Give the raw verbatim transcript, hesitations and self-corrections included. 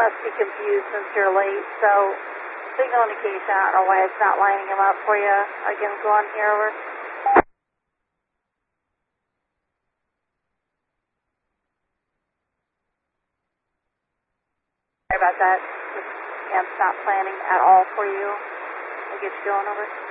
must be confused since you're late, so signal indication, I don't know why it's not lining them up for you. Again, go on here over. Sorry about that. Just, yeah, it's not planning at all for you. We'll get you going over.